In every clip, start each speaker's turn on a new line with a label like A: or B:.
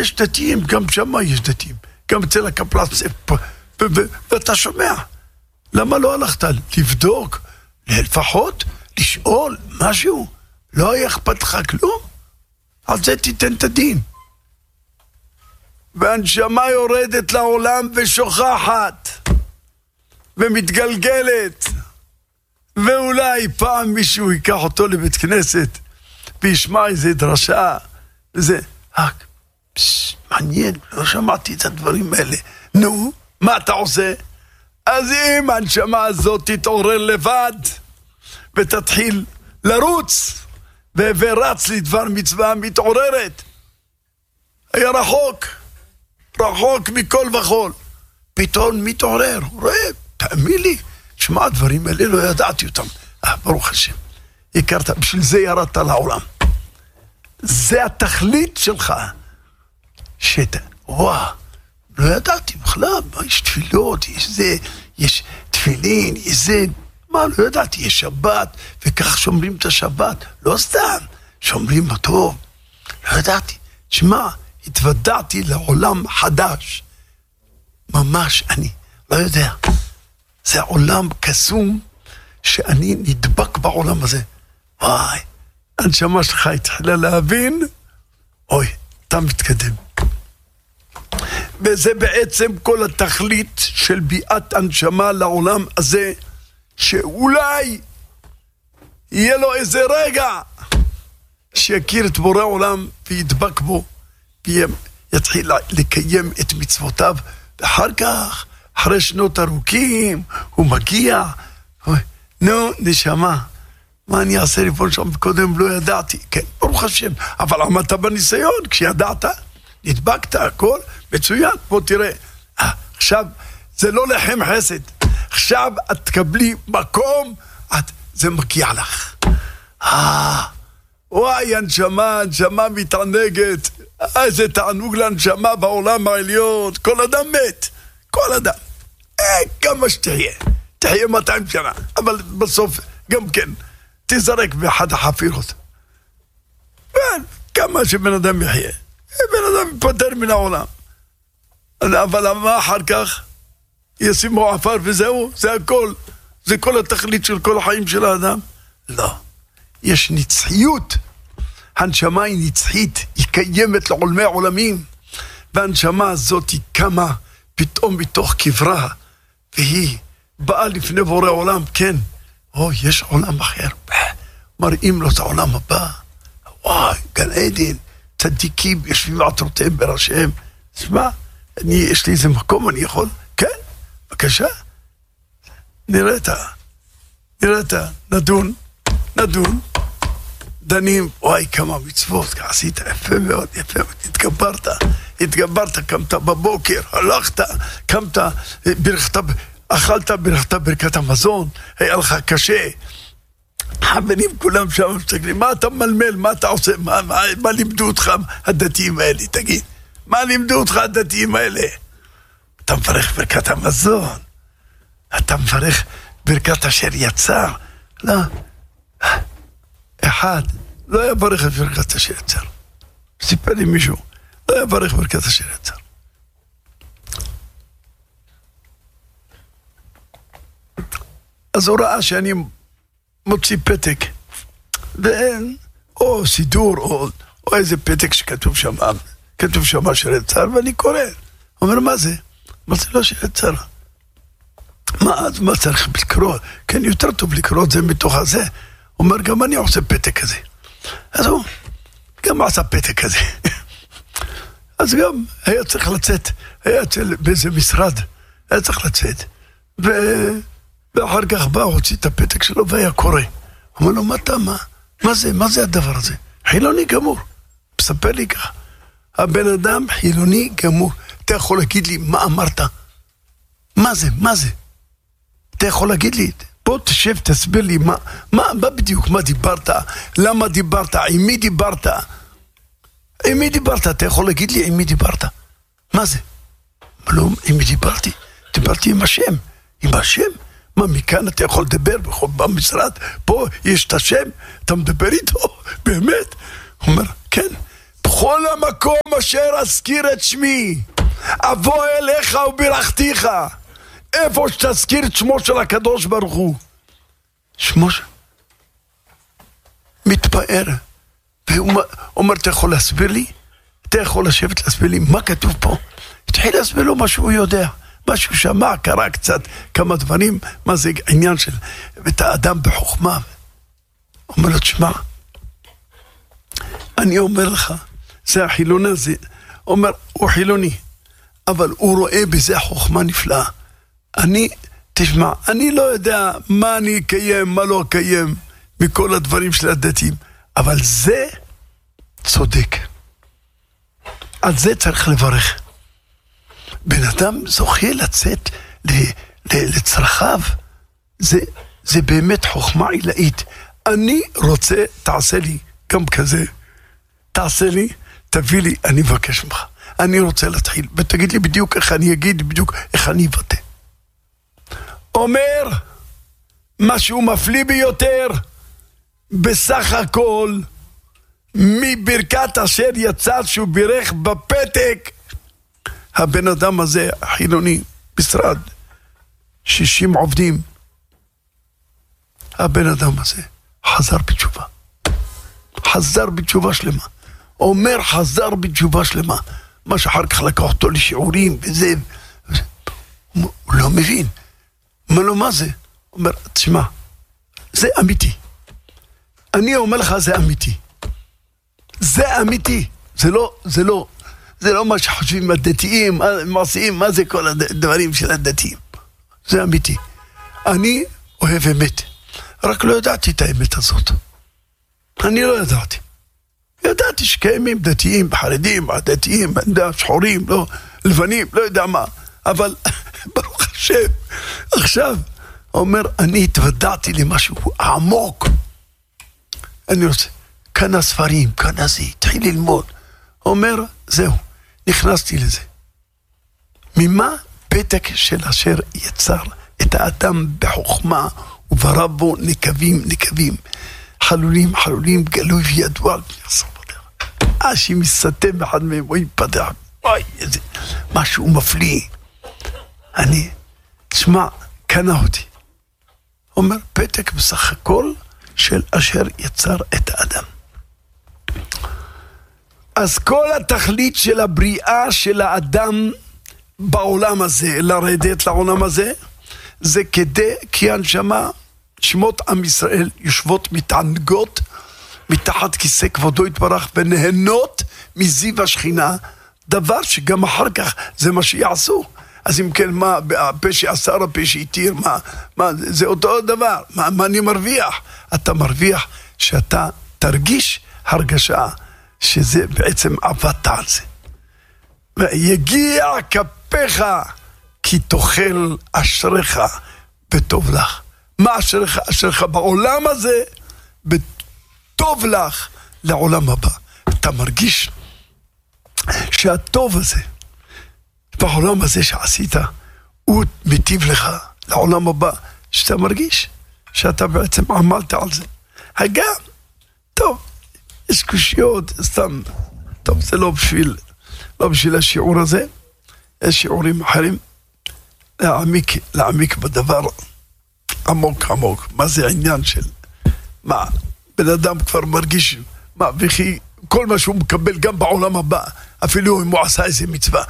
A: יש דתיים, גם שמה יש דתיים, גם אצל הקפלת, ואתה שומע. למה לא הלכת לבדוק, לפחות לשאול משהו? לא היה אכפת לך כלום? על זה תיתן את הדין. והנשמה יורדת לעולם ושוכחת, ומתגלגלת, ואולי פעם מישהו ייקח אותו לבית כנסת, וישמע איזה דרשה, וזה, מעניין, לא שמעתי את הדברים האלה. נו, מה אתה עושה? אז אם הנשמה הזאת תתעורר לבד, ותתחיל לרוץ, ורץ לדבר מצווה מתעוררת, היה רחוק מכל וכל, פתאום מתעורר, הוא רואה, תאמין לי, שמע, הדברים האלה לא ידעתי אותם. ברוך השם, הכרת, בשביל זה ירדת לעולם. זה התכלית שלך. וואו, לא ידעתי בכלל, מה, יש תפילות, יש תפילין, יש זה, מה, לא ידעתי, יש שבת, וכך שומרים את השבת, לא סתם, שומרים אותו, לא ידעתי. שמע, התוודעתי לעולם חדש, ממש אני, לא יודע, זה עולם קסום, שאני נדבק בעולם הזה. וואי, הנשמה שלך התחילה להבין, אוי, אתה מתקדם. וזה בעצם כל התכלית של ביאת הנשמה לעולם הזה, שאולי יהיה לו איזה רגע שיכיר את בורא עולם וידבק בו, ויתחיל לקיים את מצוותיו, ואחר כך, אחרי שנות ארוכים, הוא מגיע, נו, נשמה, מה אני אעשה לפעול שם? קודם לא ידעתי, כן, ברוך השם, אבל עמדת בניסיון, כשידעת, נדבקת, הכל, מצוין, בוא תראה, עכשיו, זה לא לחם חסד, עכשיו את תקבלי מקום, זה מגיע לך. וואי, הנשמה מתענגת, איזה תענוג לנשמה בעולם העליון, כל אדם מת, כל אדם, כמה שתהיה, תחיה 200 שנה, אבל בסוף גם כן, תזרק באחד החפירות. כמה שבן אדם יחיה, בן אדם יפטר מן העולם. אבל מה אחר כך? ישימו עפר וזהו, זה הכל. זה כל התכלית של כל החיים של האדם? לא. יש נצחיות. הנשמה היא נצחית, היא קיימת לעולמי עולמים. והנשמה הזאת היא קמה פתאום מתוך קברה, והיא באה לפני בורא עולם, כן. יש עולם אחר. מראים לו את העולם הבא. וואי, גן עדן, צדיקים יושבים ועטרותיהם בראשיהם. תשמע, יש לי איזה מקום, אני יכול? כן, בבקשה. נראית, נדון, דנים, וואי, כמה מצוות, עשית יפה מאוד, התגברת, קמת בבוקר, הלכת, קמת, אכלת ברכת המזון, היה לך קשה, חברים כולם שם מסתכלים, מה אתה מלמל, מה אתה עושה, מה לימדו אותך הדתיים האלה, תגיד, מה לימדו אותך הדתיים האלה? אתה מברך ברכת המזון, אתה מברך ברכת אשר יצר, לא, אחד, לא יברך את ברכת אשר יצר, סיפר לי מישהו, לא יברך ברכת אשר יצר. אז הוא ראה שאני מוציא פתק, או סידור, או איזה פתק שכתוב שם אשר יצר, ואני קורא. הוא אומר, מה זה? מה זה לא אשר יצר? מה צריך לקרוא? כן, יותר טוב לקרוא את זה מתוך הזה. הוא אומר, גם אני עושה פתק כזה. אז הוא גם עשה פתק כזה. אז גם היה צריך לצאת, היה באיזה משרד, היה צריך לצאת. ואחר כך בא, הוציא את הפתק שלו והיה קורא. הוא אומר לו, מה זה הדבר הזה? חילוני גמור. מספר לי ככה. הבן אדם חילוני גמור. אתה יכול להגיד לי מה אמרת? מה זה? אתה יכול להגיד לי, בוא תשב, תסביר לי מה בדיוק, מה דיברת? למה דיברת? עם מי דיברת? אתה יכול להגיד לי עם מי דיברת? מה זה? לא, עם מי דיברתי? דיברתי עם השם. עם השם? מה, מכאן אתה יכול לדבר במשרד? פה יש את השם? אתה מדבר איתו? באמת? הוא אומר, כן. בכל המקום אשר אזכיר את שמי אבוא אליך וברכתיך. איפה שתזכיר את שמו של הקדוש ברוך הוא, שמו מתפאר. והוא אומר, אתה יכול להסביר לי? אתה יכול לשבת להסביר לי מה כתוב פה? התחיל להסביר לו מה שהוא יודע, מה שהוא שמע, קרא קצת כמה דברים, מה זה עניין של את האדם בחוכמה. אומר לו, תשמע, אני אומר לך, זה החילון הזה, אומר, הוא חילוני, אבל הוא רואה בזה חוכמה נפלאה. תשמע, אני לא יודע מה אני אקיים, מה לא אקיים מכל הדברים של הדתיים, אבל זה צודק. על זה צריך לברך. בן אדם זוכה לצאת לצרכיו, זה באמת חוכמה עילאית. אני רוצה, תעשה לי גם כזה, תעשה לי, תביא לי, אני מבקש ממך, אני רוצה להתחיל, ותגיד לי בדיוק איך אני אגיד, בדיוק איך אני אבטא. אומר, משהו מפליא ביותר, בסך הכל, מברכת אשר יצא שהוא בירך בפתק, הבן אדם הזה, חילוני, משרד, 60 עובדים, הבן אדם הזה חזר בתשובה. חזר בתשובה שלמה. אומר חזר בתשובה שלמה. מה שאחר כך לקח אותו לשיעורים וזה. הוא לא מבין. מה זה? אומר, תשמע, זה אמיתי. אני אומר לך, זה אמיתי. זה אמיתי. זה לא מה שחושבים הדתיים, מעשיים, מה זה כל הדברים של הדתיים. זה אמיתי. אני אוהב אמת. רק לא ידעתי את האמת הזאת. אני לא ידעתי. ידעתי שקיימים דתיים, חרדים, דתיים, שחורים, לא, לבנים, לא יודע מה. אבל ברוך השם, עכשיו, אומר, אני התוודעתי למשהו עמוק. אני רוצה, כאן הספרים, כאן הזה, התחיל ללמוד. אומר, זהו, נכנסתי לזה. ממה? פתק של אשר יצר את האדם בחוכמה, וברא בו נקבים, חלולים, גלוי וידוע על פני הסוף בדרך. שמסתם אחד מהם, הוא יפתח, איזה משהו מפליא. תשמע, קנה אותי. אומר, פתק בסך הכל של אשר יצר את האדם. אז כל התכלית של הבריאה של האדם בעולם הזה, לרדת לעולם הזה, זה כי הנשמה, שמות עם ישראל יושבות מתענגות מתחת כיסא כבודו יתברך ונהנות מזיו השכינה, דבר שגם אחר כך זה מה שיעשו. אז אם כן, מה, הפה שעשר, הפה שהתיר, מה, זה אותו דבר. מה אני מרוויח? אתה מרוויח שאתה תרגיש הרגשה שזה בעצם עבדת על זה. ויגיע כפיך כי תאכל אשריך בטוב לך. מה אשריך? אשריך בעולם הזה בטוב לך לעולם הבא. אתה מרגיש שהטוב הזה בעולם הזה שעשית הוא מטיב לך לעולם הבא, שאתה מרגיש שאתה בעצם עמלת על זה. הגם, טוב, יש קושיות, סתם, טוב, זה לא בשביל השיעור הזה, יש שיעורים אחרים, להעמיק בדבר עמוק, מה זה העניין של, מה, בן אדם כבר מרגיש, מה, וכי כל מה שהוא מקבל גם בעולם הבא, אפילו אם הוא עשה איזה מצווה,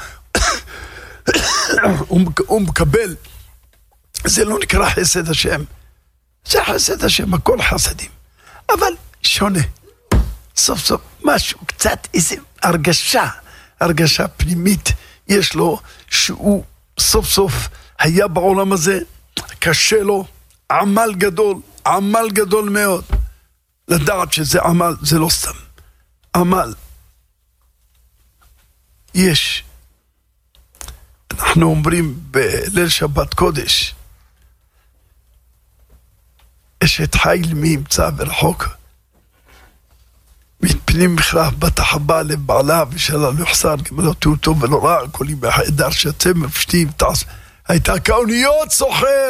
A: הוא מקבל, זה לא נקרא חסד השם, זה חסד השם, הכל חסדים, אבל שונה, סוף משהו, קצת איזה הרגשה פנימית יש לו, שהוא סוף היה בעולם הזה, קשה לו, עמל גדול מאוד, לדעת שזה עמל, זה לא סתם, עמל, יש, אנחנו אומרים בליל שבת קודש, אשת חיל מי ימצא ברחוק, מתפנים בכלל בת החבא לבעלה ושאלה לא יחסר, גם לא תהיו טוב ולא רע, כולי בחדר שאתם מפשטים, הייתה כאוניות סוחר.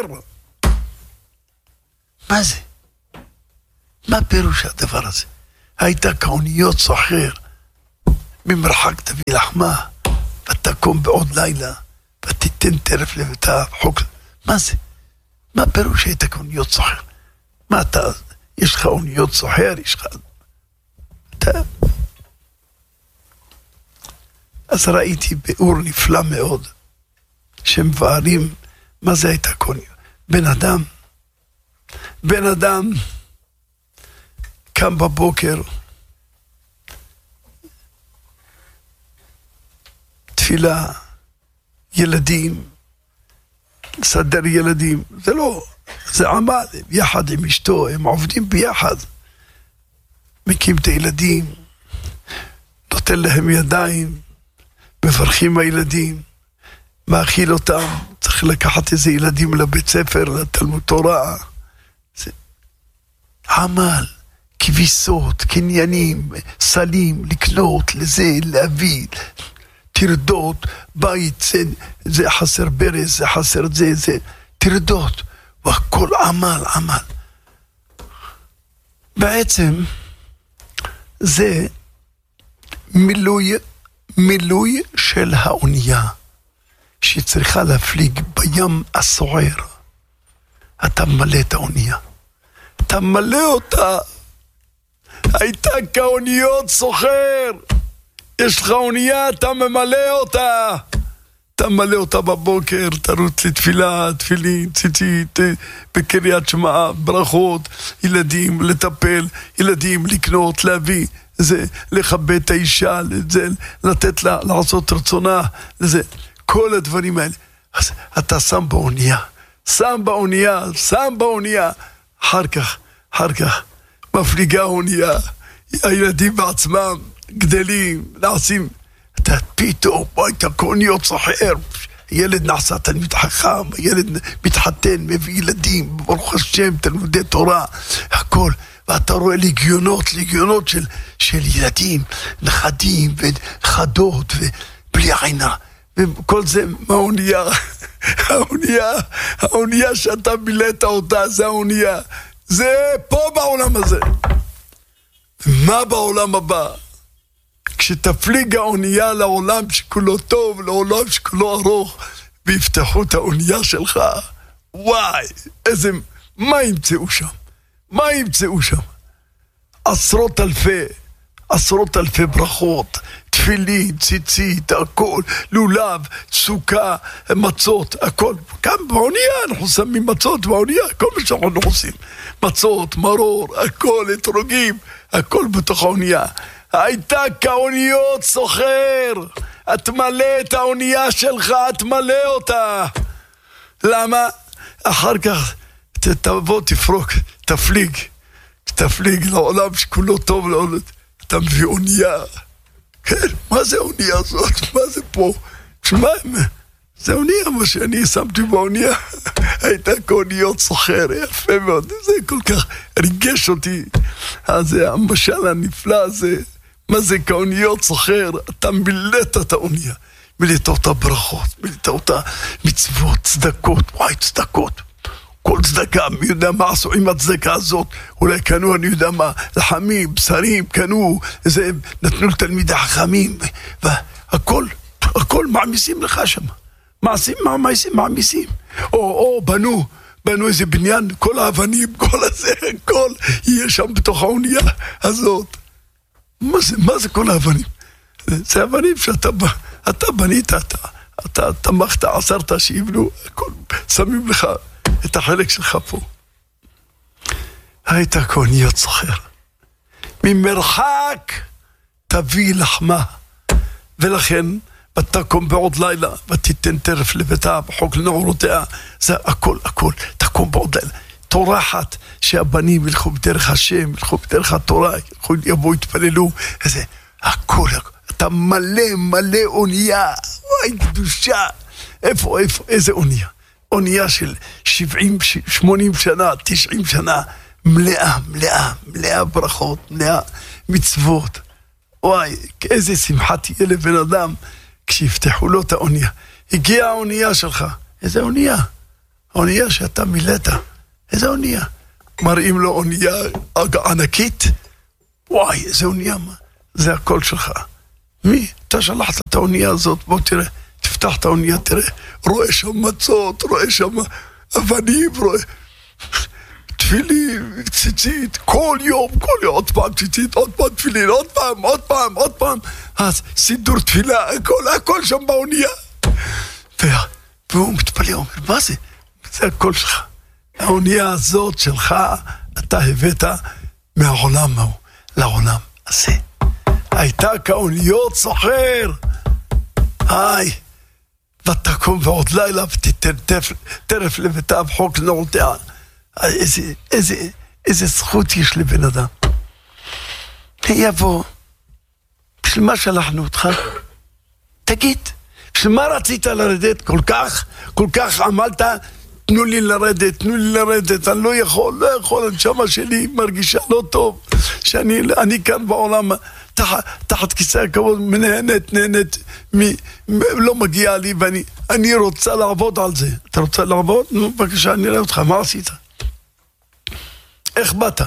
A: מה זה? מה פירוש הדבר הזה? הייתה כאוניות סוחר. ממרחק תביא לחמה, ותקום בעוד לילה, ותיתן טרף לביתה, חוק. מה זה? מה פירוש היית כאוניות סוחר? מה אתה, יש לך אוניות סוחר, יש לך... אתה... אז ראיתי באור נפלא מאוד, שמבארים מה זה הייתה כאוניות. בן אדם קם בבוקר, תפילה, ילדים, לסדר ילדים, זה לא, זה עמל, יחד עם אשתו, הם עובדים ביחד, מקים את הילדים, נותן להם ידיים, מברכים הילדים, מאכיל אותם, צריך לקחת איזה ילדים לבית ספר, לתלמוד תורה, זה עמל, כביסות, קניינים, סלים, לקנות, לזה, להביא, תרדות, בית, זה חסר ברז, זה חסר זה, תרדות, והכל עמל. בעצם, זה מילוי של האונייה, שצריכה להפליג בים הסוער. אתה מלא את האונייה, אתה מלא אותה, הייתה כאוניות סוחר, יש לך אונייה, אתה ממלא אותה, אתה מלא אותה בבוקר, תרוץ לתפילה, תפילין, ציצית, בקריאת שמע, ברכות, ילדים לטפל, ילדים לקנות, להביא, זה לכבד את האישה, זה לתת לה, לעשות רצונה, זה, כל הדברים האלה. אז אתה שם באונייה, אחר כך, מפליגה האונייה, הילדים בעצמם גדלים, נעשים, אתה פתאום, אתה כאוניות סוחר, ילד נעשה תלמיד חכם, ילד מתחתן, מביא ילדים, ברוך השם, תלמודי תורה, הכל, ואתה רואה ליגיונות של ילדים, נכדים ונכדות, ובלי עינה, וכל זה מהאונייה, האונייה שאתה מילאת אותה, זה האונייה, זה פה בעולם הזה. מה בעולם הבא? כשתפליג האונייה לעולם שכולו טוב, לעולם שכולו ארוך, ויפתחו את האונייה שלך, וואי, מה ימצאו שם? עשרות אלפי ברכות, תפילין, ציצית, הכל, לולב, סוכה, מצות, הכל. גם באונייה אנחנו שמים מצות באונייה, כל מה שאנחנו עושים. מצות, מרור, הכל, אתרוגים, הכל בתוך האונייה. הייתה כאוניות סוחר, את מלא את האונייה שלך, את מלא אותה. למה? אחר כך תבוא, תפרוק, תפליג לעולם שכולו טוב לעולם. אתה מביא אונייה. כן, מה זה האונייה הזאת? מה זה פה? שמה, זה אונייה, מה שאני שמתי באונייה. הייתה כאוניות סוחר, יפה מאוד. זה כל כך ריגש אותי. אז המשל הנפלא הזה, מה זה כאוניות סוחר? אתה מילאת את האונייה. מילאת אותה ברכות, מילאת אותה מצוות, צדקות, וואי, צדקות. כל צדקה, מי יודע מה עשו עם הצדקה הזאת, אולי קנו, אני יודע מה, לחמים, בשרים, קנו, זה, נתנו לתלמידי חכמים, והכל, מעמיסים לך שם. מעמיסים. או בנו איזה בניין, כל האבנים, כל הזה, הכל יהיה שם בתוך האונייה הזאת. מה זה כל האבנים? זה אבנים אתה בנית, אתה תמכת, עשרת שיבנו, הכל, שמים לך את החלק שלך פה. הייתה כאוניות סוחר. ממרחק תביא לחמה. ולכן, ותקום בעוד לילה, ותיתן טרף לביתה, בחוק לנעורותיה. זה הכל, תקום בעוד לילה. תורחת שהבנים ילכו בדרך השם, ילכו בדרך התורה, יבואו, יתפללו. זה הכל. אתה מלא אונייה. וואי, קדושה. איפה, איזה אונייה? אונייה של 70, 80 שנה, 90 שנה, מלאה ברכות, מלאה מצוות. וואי, איזה שמחה תהיה לבן אדם כשיפתחו לו את האונייה. הגיעה האונייה שלך. איזה אונייה? האונייה שאתה מילאת. איזה אונייה? מראים לו אונייה ענקית. וואי, איזה אונייה. זה הכל שלך. מי? אתה שלחת את האונייה הזאת, בוא תראה, תפתח את האונייה, תראה, רואה שם מצות, רואה שם אבנים, רואה תפילין, ציצית, כל יום, עוד פעם ציצית, עוד פעם תפילין, עוד פעם, אז סידור תפילה, הכל שם באונייה. והוא מתפלא, אומר, מה זה? זה הכל שלך. האונייה הזאת שלך, אתה הבאת מהעולם ההוא לעולם הזה. הייתה כאוניות סוחר. ותקום ועוד לילה ותיתן טרף לביתה וחוק לנעולתיה. איזה זכות יש לבן אדם. יבוא, בשביל מה שלחנו אותך? תגיד, בשביל מה רצית לרדת? כל כך עמלת, תנו לי לרדת, אני לא יכול, הנשמה שלי מרגישה לא טוב, שאני כאן בעולם, תחת כיסא הכבוד, נהנית, לא מגיע לי, ואני רוצה לעבוד על זה. אתה רוצה לעבוד? נו, בבקשה, אני אראה אותך, מה עשית? איך באת?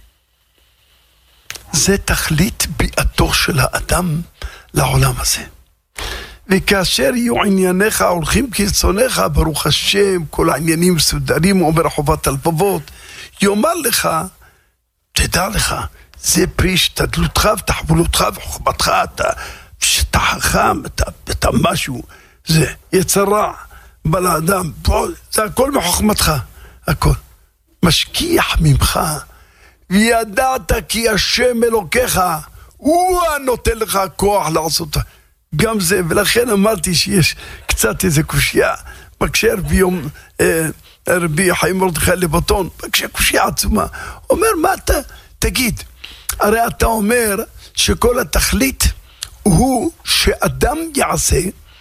A: זה תכלית ביאתו של האדם לעולם הזה. וכאשר יהיו ענייניך הולכים כרצונך, ברוך השם, כל העניינים מסודרים, אומר חובת הלבבות, יאמר לך, תדע לך, זה פרי השתדלותך ותחבולותך וחוכמתך, אתה חכם, אתה משהו, זה יצרה בל האדם, זה הכל מחוכמתך, הכל. משכיח ממך, וידעת כי השם אלוקיך, הוא הנותן לך כוח לעשות גם זה, ולכן אמרתי שיש קצת איזה קושיה, בקשר ביום רבי חיים מרדכי לבטון, בקשר קושיה עצומה, אומר מה אתה, תגיד, הרי אתה אומר שכל התכלית הוא שאדם יעשה,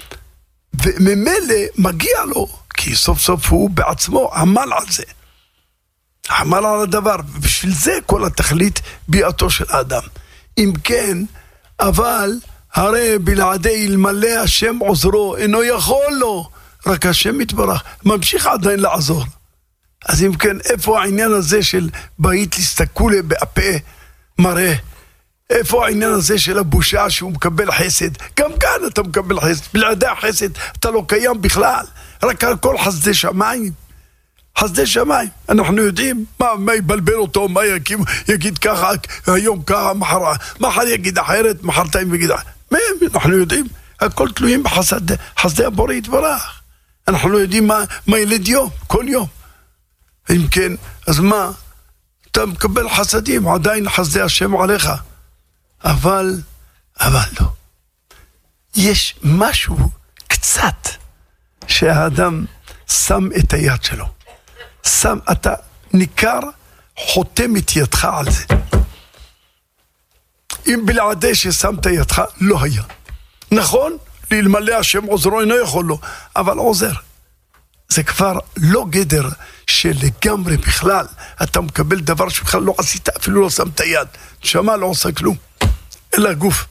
A: וממילא מגיע לו, כי סוף סוף הוא בעצמו עמל על זה, עמל על הדבר, ובשביל זה כל התכלית ביאתו של האדם. אם כן, אבל הרי בלעדי אלמלא השם עוזרו, אינו יכול לו, רק השם יתברך, ממשיך עדיין לעזור. אז אם כן, איפה העניין הזה של בית להסתכלו באפה מראה? איפה העניין הזה של הבושה שהוא מקבל חסד? גם כאן אתה מקבל חסד, בלעדי החסד אתה לא קיים בכלל, רק על כל חסדי שמיים. חסדי שמיים, אנחנו יודעים מה יבלבל אותו, מה יגיד ככה, היום ככה, מחר יגיד אחרת, מחרתיים יגיד אחרת. אנחנו יודעים, הכל תלויים בחסדי הבורא יתברך. אנחנו לא יודעים מה ילד יום, כל יום. אם כן, אז מה? אתה מקבל חסדים, עדיין חסדי השם עליך. אבל לא. יש משהו קצת שהאדם שם את היד שלו. אתה ניכר חותם את ידך על זה. אם בלעדי ששמת ידך, לא היה. נכון, לאלמלא השם עוזרו אינו יכול לו, אבל עוזר. זה כבר לא גדר שלגמרי בכלל, אתה מקבל דבר שבכלל לא עשית, אפילו לא שמת יד. נשמה לא עושה כלום, אלא גוף.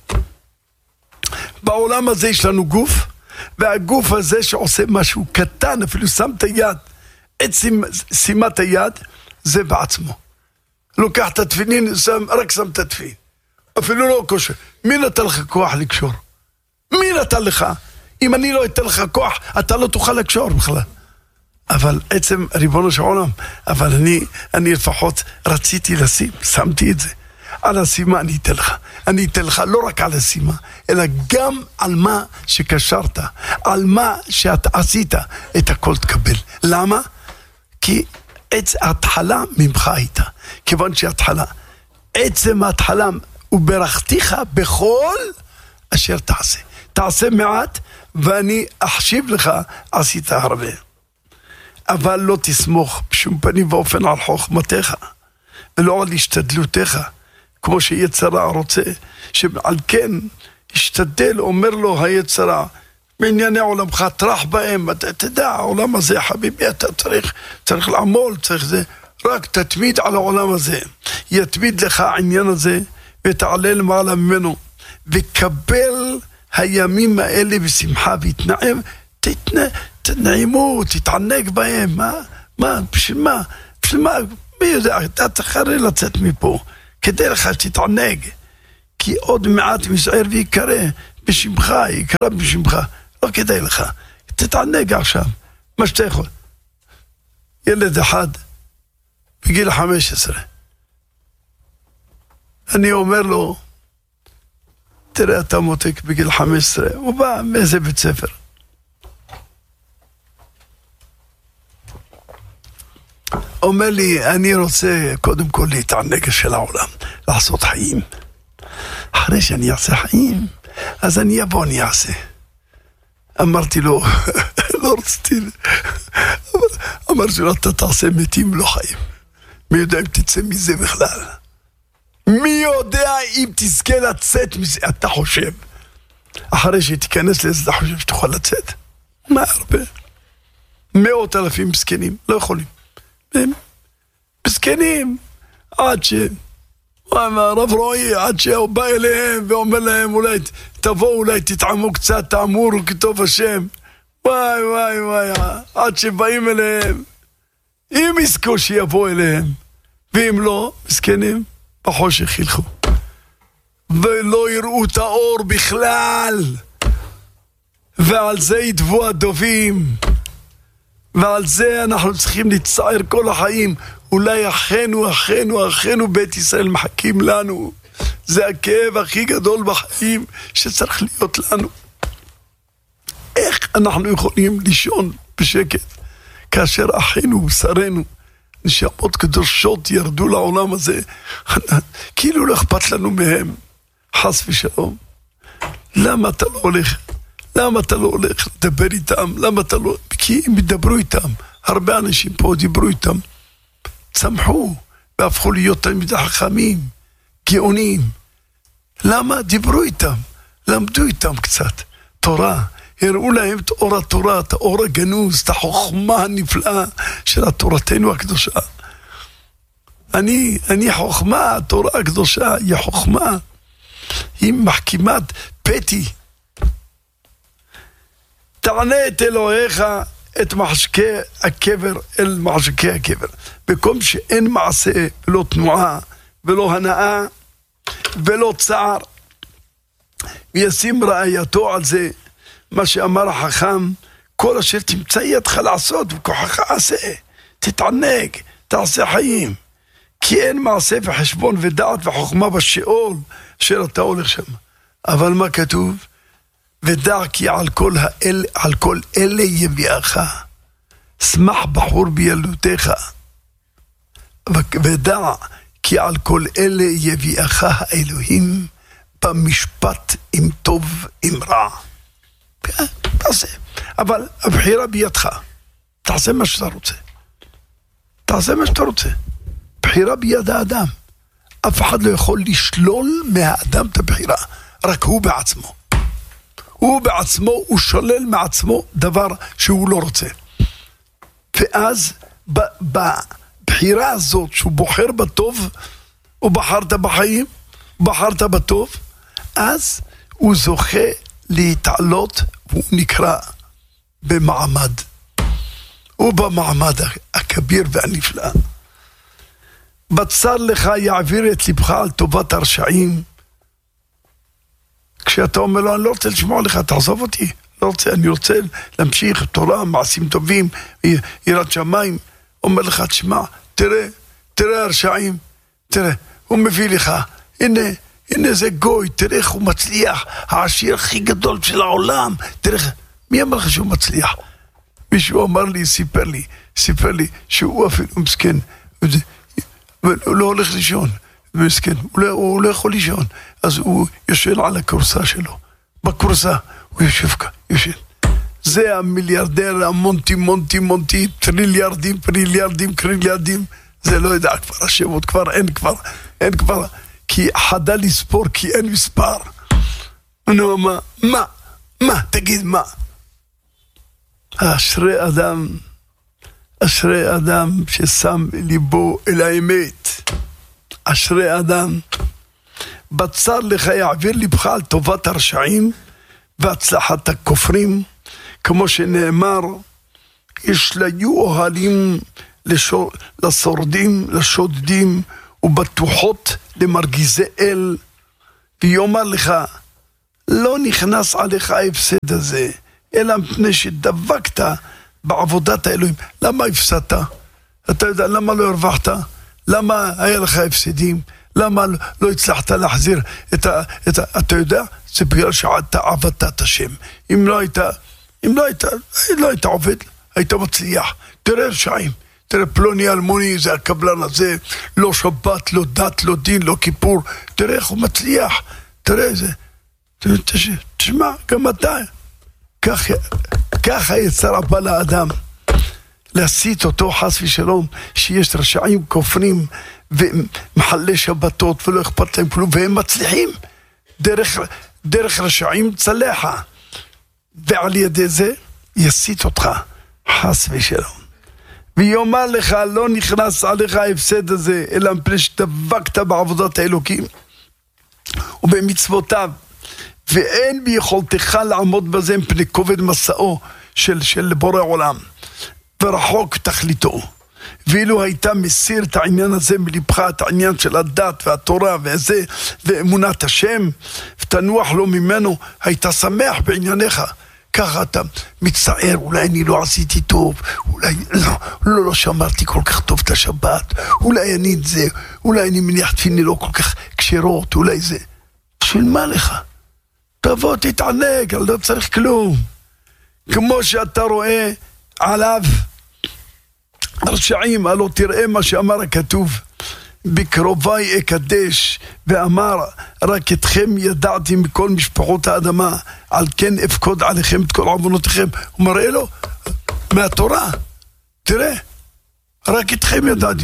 A: בעולם הזה יש לנו גוף, והגוף הזה שעושה משהו קטן, אפילו שמת יד, עצם שימת היד, זה בעצמו. לוקח את התפילין, רק שם את התפילין. אפילו לא קושר. מי נתן לך כוח לקשור? מי נתן לך? אם אני לא אתן לך כוח, אתה לא תוכל לקשור בכלל. אבל עצם ריבונו של עולם, אבל אני לפחות רציתי לשים, שמתי את זה. על השימה אני אתן לך לא רק על השימה, אלא גם על מה שקשרת, על מה שאתה עשית, את הכל תקבל. למה? כי ההתחלה ממך הייתה, כיוון שההתחלה, עצם ההתחלה, וברכתיך בכל אשר תעשה מעט, ואני אחשיב לך עשית הרבה. אבל לא תסמוך בשום פנים ואופן על חוכמתך, ולא על השתדלותך, כמו שיצרה רוצה, שעל כן השתדל, אומר לו היצרה, בענייני עולמך, תרח בהם, אתה תדע, העולם הזה, חביבי, אתה צריך לעמול, צריך זה, רק תתמיד על העולם הזה, יתמיד לך העניין הזה, ותעלה למעלה ממנו, וקבל הימים האלה בשמחה, והתנעם, תנעמו, תתענג בהם, בשביל מה, מי יודע, אתה צריך לצאת מפה, כדי לך שתתענג, כי עוד מעט מסער ויקרא, בשמך, יקרא בשמך, לא כדאי לך, תתענג עכשיו, מה שאתה יכול. ילד אחד, בגיל 15, אני אומר לו, תראה אתה מותק בגיל 15, הוא בא מאיזה בית ספר. אומר לי, אני רוצה קודם כל להתענג של העולם, לעשות חיים. אחרי שאני אעשה חיים, אז אני אבוא, אני אעשה. אמרתי לו, לא רציתי, אמרתי לו, אתה תעשה מתים לא חיים. מי יודע אם תצא מזה בכלל? מי יודע אם תזכה לצאת מזה? אתה חושב, אחרי שתיכנס לזה, אתה חושב שתוכל לצאת? מה הרבה? 100,000 מסכנים, לא יכולים. הם מסכנים, עד הרב רועי, עד שהוא בא אליהם ואומר להם, אולי תבואו, אולי תתעמו קצת, תאמורו כטוב השם. וואי וואי וואי, עד שבאים אליהם, אם יזכו שיבוא אליהם, ואם לא, מסכנים, בחושך ילכו. ולא יראו את האור בכלל. ועל זה ידבו הדובים. ועל זה אנחנו צריכים להצטער כל החיים. אולי אחינו בית ישראל מחכים לנו. זה הכאב הכי גדול בחיים שצריך להיות לנו. איך אנחנו יכולים לישון בשקט כאשר אחינו ובשרנו נשמות קדושות ירדו לעולם הזה, כאילו לא אכפת לנו מהם, חס ושלום. למה אתה לא הולך? למה אתה לא הולך לדבר איתם? למה אתה לא... כי הם ידברו איתם, הרבה אנשים פה דיברו איתם, צמחו והפכו להיות תלמידי חכמים, גאונים. למה? דיברו איתם, למדו איתם קצת תורה, הראו להם את אור התורה, את האור הגנוז, את החוכמה הנפלאה של התורתנו הקדושה. אני חוכמה, התורה הקדושה היא חוכמה, היא מחכימת פתי. תענה את אלוהיך את מחשקי הקבר אל מחשקי הקבר. במקום שאין מעשה ולא תנועה ולא הנאה ולא צער, וישים ראייתו על זה מה שאמר החכם, כל אשר תמצא ידך לעשות וכוחך עשה, תתענג, תעשה חיים, כי אין מעשה וחשבון ודעת וחוכמה בשאול אשר אתה הולך שם. אבל מה כתוב? ודע כי על כל אלה יביאך, שמח בחור בילדותך, ודע כי על כל אלה יביאך האלוהים במשפט עם טוב עם רע. תעשה, אבל הבחירה בידך, תעשה מה שאתה רוצה, תעשה מה שאתה רוצה, בחירה ביד האדם. אף אחד לא יכול לשלול מהאדם את הבחירה, רק הוא בעצמו. הוא בעצמו, הוא שולל מעצמו דבר שהוא לא רוצה. ואז בבחירה הזאת שהוא בוחר בטוב, הוא בחרת בחיים, בחרת בטוב, אז הוא זוכה להתעלות, והוא נקרא במעמד. הוא במעמד הכביר והנפלא. בצר לך יעביר את לבך על טובת הרשעים. כשאתה אומר לו, אני לא רוצה לשמוע לך, תעזוב אותי, לא רוצה, אני רוצה להמשיך תורה, מעשים טובים, יראת שמיים. אומר לך, תשמע, תראה הרשעים, תראה, הוא מביא לך, הנה זה גוי, תראה איך הוא מצליח, העשיר הכי גדול של העולם, תראה, מי אמר לך שהוא מצליח? מישהו אמר לי, סיפר לי, שהוא אפילו מסכן, הוא לא הולך לישון, מסכן, הוא לא יכול לישון, אז הוא יושן על הקורסה שלו, בקורסה, הוא יושן. זה המיליארדר, המונטי, טריליארדים, זה לא יודע כבר, השמות כבר אין כבר, כי חדה לספור, כי אין מספר. נו, מה, תגיד מה? אשרי אדם ששם ליבו אל האמת. אשרי אדם, בצר לך יעביר לבך על טובת הרשעים והצלחת הכופרים, כמו שנאמר, ישליו אוהלים לשורדים, לשודדים, ובטוחות למרגיזי אל, ויאמר לך, לא נכנס עליך ההפסד הזה, אלא מפני שדבקת בעבודת האלוהים. למה הפסדת? אתה יודע למה לא הרווחת? למה היה לך הפסדים? למה לא הצלחת להחזיר אתה יודע? זה בגלל שאתה עבדת את השם. אם לא היית עובד, היית מצליח. תראה רשעים, תראה פלוני אלמוני, זה הקבלן הזה, לא שבת, לא דת, לא דין, לא כיפור. תראה איך הוא מצליח, תראה איזה. תשמע, גם אתה. ככה יצר הבא לאדם. להסית אותו חס ושלום, שיש רשעים כופרים ומחלי שבתות ולא אכפת להם כלום, והם מצליחים דרך רשעים צלחה, ועל ידי זה יסית אותך חס ושלום, ויאמר לך לא נכנס עליך ההפסד הזה, אלא מפני שדבקת בעבודת האלוקים ובמצוותיו, ואין ביכולתך לעמוד בזה מפני כובד מסעו של בורא עולם ורחוק תכליתו. ואילו הייתה מסיר את העניין הזה מלבך, את העניין של הדת והתורה וזה ואמונת השם, ותנוח לו ממנו, היית שמח בענייניך. ככה אתה מצטער, אולי אני לא עשיתי טוב, אולי לא שמרתי כל כך טוב את השבת, אולי אני את זה, אולי אני מניח תפיני לא כל כך קשרות, אולי זה. בשביל מה לך? תבוא תתענג, לא צריך כלום. כמו שאתה רואה עליו הרשעים, הלא תראה מה שאמר הכתוב, בקרובי אקדש, ואמר רק אתכם ידעתי מכל משפחות האדמה, על כן אפקוד עליכם את כל עוונותיכם. הוא מראה לו מהתורה, תראה, רק אתכם ידעתי.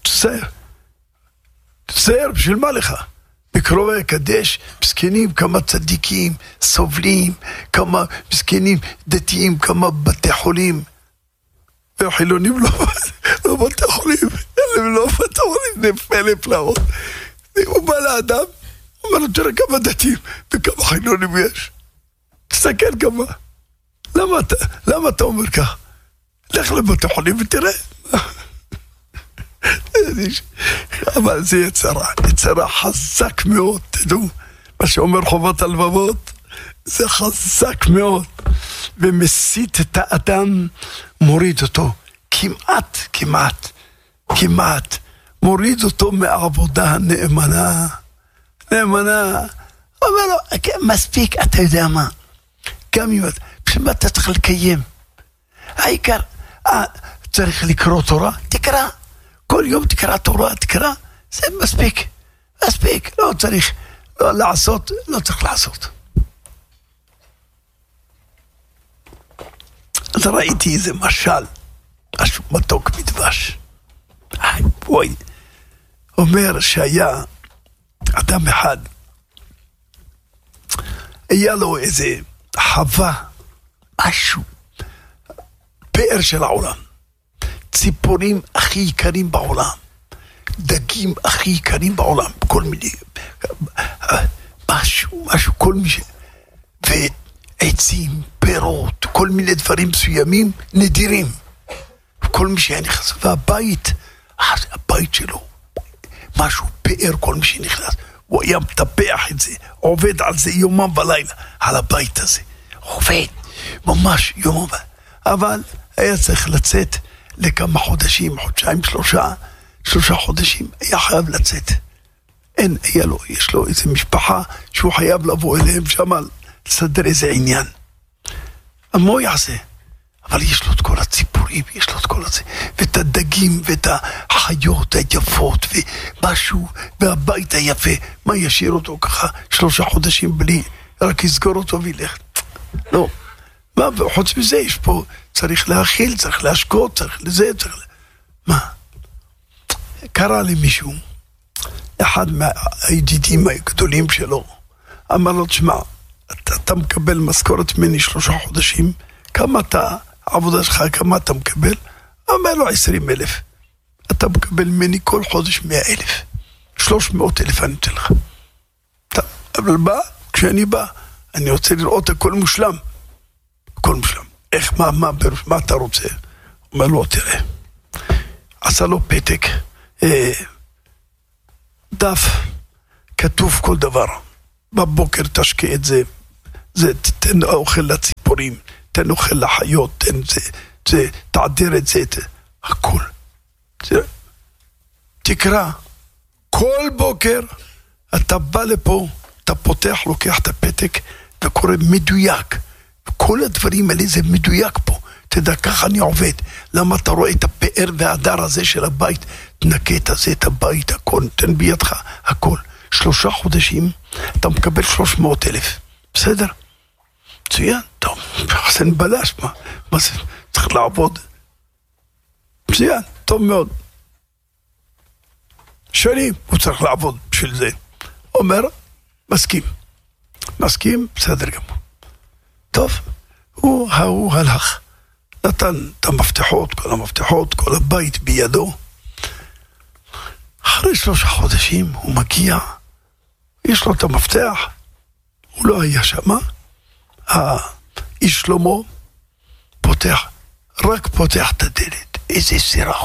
A: תסער, בשביל מה לך? בקרובי אקדש, מסכנים, כמה צדיקים סובלים, כמה מסכנים דתיים, כמה בתי חולים, והחילונים לא בתי חולים, הם לא בתי חולים, נפלא פלאות. הוא בא לאדם, הוא אומר לו, תראה כמה דתיים וכמה חילונים יש. תסתכל כמה. למה אתה אומר כך? לך לבתי חולים ותראה. אבל זה יצרה חזק מאוד, תדעו. מה שאומר חובת הלבבות, זה חזק מאוד. ומסית את האדם, מוריד אותו, כמעט, מוריד אותו מהעבודה הנאמנה, אומר לו, מספיק, אתה יודע מה, גם אם בשביל מה אתה צריך לקיים, העיקר, צריך לקרוא תורה, תקרא, כל יום תקרא תורה, זה מספיק, לא צריך לעשות, לא צריך לעשות. אז ראיתי איזה משל, משהו מתוק מדבש. בואי, אומר שהיה אדם אחד, היה לו איזה חווה, משהו, פאר של העולם, ציפורים הכי יקרים בעולם, דגים הכי יקרים בעולם, כל מיני, משהו, כל מיני, ועצים, פירות, כל מיני דברים מסוימים נדירים. כל מי שהיה נכנס, והבית, הבית שלו, משהו פאר, כל מי שנכנס, הוא היה מטפח את זה, עובד על זה יומם ולילה, על הבית הזה, עובד, ממש יומם, אבל היה צריך לצאת לכמה חודשים, חודשיים, שלושה חודשים, היה חייב לצאת. יש לו איזה משפחה שהוא חייב לבוא אליהם שם, לסדר איזה עניין. מה הוא יעשה? אבל יש לו את כל הציפורים, יש לו את כל הזה, ואת הדגים, ואת החיות היפות, ומשהו, והבית היפה, מה ישאיר אותו ככה 3 חודשים בלי, רק יסגור אותו וילך. לא, מה, חוץ מזה יש פה, צריך להאכיל, צריך להשקות, צריך לזה, מה? קרא לי מישהו, אחד מהידידים הגדולים שלו, אמר לו, תשמע, אתה מקבל משכורת ממני 3 חודשים, כמה העבודה שלך, כמה אתה מקבל? אמר לו 20,000. אתה מקבל ממני כל חודש 100,000. 300,000 אני אתן לך. אבל כשאני בא, אני רוצה לראות הכל מושלם. הכל מושלם. איך, מה אתה רוצה? אומר לו, תראה. עשה לו פתק, דף, כתוב כל דבר. בבוקר תשקה את זה, זה תן אוכל לציפורים, תן אוכל לחיות, תן זה, תעדר את זה, הכל. תקרא, כל בוקר אתה בא לפה, אתה פותח, לוקח את הפתק וקורא מדויק. כל הדברים האלה זה מדויק פה. תדע, ככה אני עובד. למה אתה רואה את הפאר והדר הזה של הבית? תנקה את הזה, את הבית, הכל, תן בידך, הכל. 3 חודשים, אתה מקבל 300,000. בסדר? מצוין, טוב, חסן בלש, מה זה? צריך לעבוד. מצוין, טוב מאוד. שנים, הוא צריך לעבוד בשביל זה. אומר, מסכים, בסדר גמור. טוב, הוא הלך. נתן את המפתחות, כל הבית בידו. אחרי 3 חודשים הוא מגיע, יש לו את המפתח, הוא לא היה שם, האיש שלמה רק פותח את הדלת. איזה סירח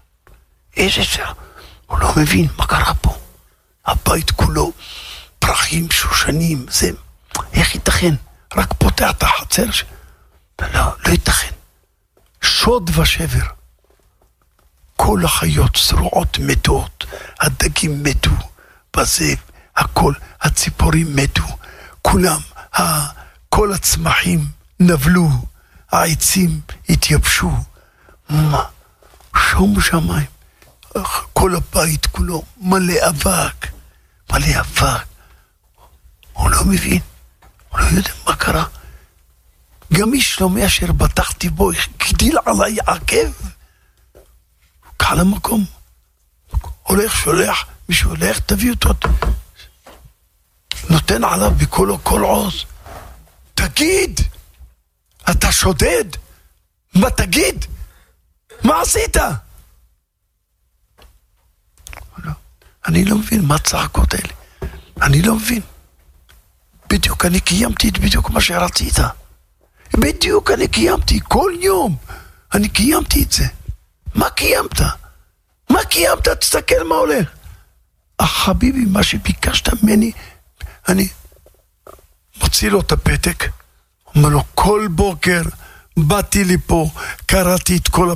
A: הוא לא מבין מה קרה פה. הבית כולו פרחים, שושנים, זה איך ייתכן? רק פותח את החצר לא ייתכן. שוד ושבר, כל החיות שרועות מתות, הדגים מתו בזה, הכל, הציפורים מתו, כולם, כל הצמחים נבלו, העצים התייבשו. מה? שום שמיים. כל הבית כולו מלא אבק. הוא לא מבין, הוא לא יודע מה קרה. גם איש שלומי אשר בטחתי בו, גדיל עליי עקב. קל המקום, שולח, מישהו הולך, תביא אותו, נותן עליו בקולו כל עוז. תגיד, אתה שודד? מה תגיד? מה עשית? אני לא מבין מה הצעקות האלה. אני לא מבין. בדיוק אני קיימתי בדיוק מה שרצית. בדיוק אני קיימתי, כל יום אני קיימתי את זה. מה קיימת? תסתכל מה הולך. חביבי, מה שביקשת ממני, אני מוציא לו את הפתק, אומר לו, כל בוקר באתי לי פה, קראתי את כל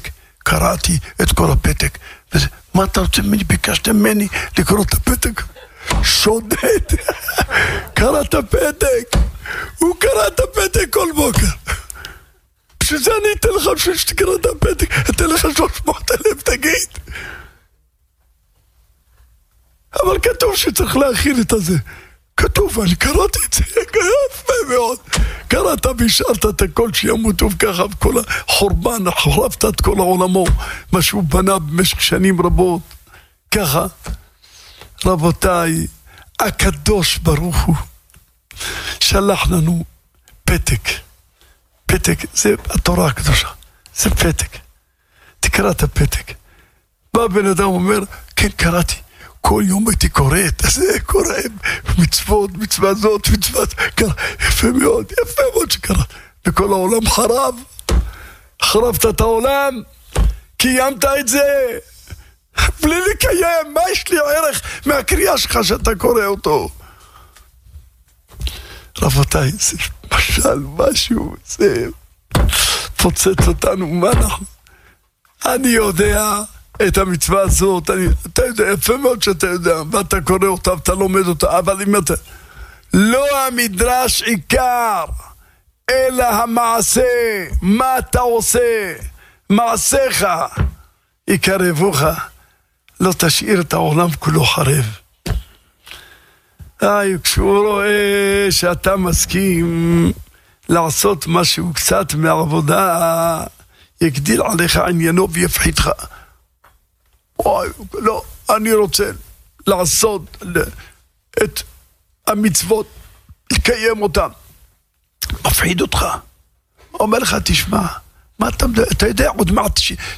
A: הפתק, וזה, מה אתה רוצה ממני? ביקשת ממני לקרוא את הפתק? שודד. קרא את הפתק, הוא קרא את הפתק כל בוקר. בשביל זה אני אתן לך, בשביל שתקרא את הפתק, אתן לך 300,000, תגיד. אבל כתוב שצריך להכיל את הזה. כתוב, אני קראתי את זה, יפה מאוד. קראת והשארת את הכל שימותו ככה, וכל החורבן, חרבת את כל העולמו, מה שהוא בנה במשך שנים רבות. ככה, רבותיי, הקדוש ברוך הוא שלח לנו פתק. זה התורה הקדושה, זה פתק. תקרא את הפתק. בא בן אדם אומר, כן, קראתי. כל יום הייתי קורא את זה, קורא מצוות, מצווה זאת, יפה מאוד שקרא. וכל העולם חרבת את העולם, קיימת את זה. בלי לקיים, מה יש לי ערך מהקריאה שלך שאתה קורא אותו? רבותיי, זה משל משהו, זה פוצץ אותנו, מה אנחנו? אני יודע את המצווה הזאת, אתה יודע, יפה מאוד שאתה יודע, ואתה קורא אותה ואתה לומד אותה, אבל אם אתה, לא המדרש עיקר, אלא המעשה, מה אתה עושה, מעשיך, יקרבוך, לא תשאיר את העולם כולו חרב. כשהוא רואה שאתה מסכים לעשות משהו קצת מהעבודה, יגדיל עליך עניינו ויפחיתך. לא, אני רוצה לעשות את המצוות, לקיים אותן. מפחיד אותך. אומר לך, תשמע, מה אתה יודע, עוד מעט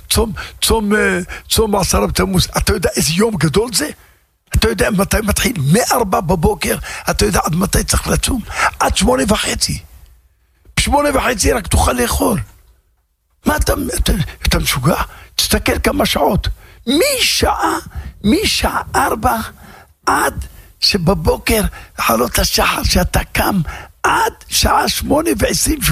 A: צום 10 בתמוז, אתה יודע איזה יום גדול זה? אתה יודע מתי מתחיל? 4 בבוקר, אתה יודע עד מתי צריך לצום? עד 8:30. ב8:30 רק תוכל לאכול. מה אתה משוגע? תסתכל כמה שעות. משעה 4 עד שבבוקר, חלות השחר שאתה קם, עד שעה 8:20